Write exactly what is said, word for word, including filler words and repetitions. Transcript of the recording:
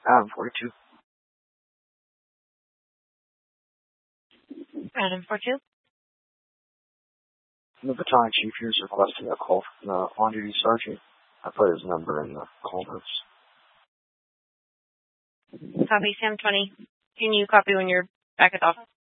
Adam forty-two. Adam forty-two. The battalion chief here is requesting a call from the on-duty sergeant. I put his number in the call notes. Copy, Sam twenty. Can you copy when you're back at the office?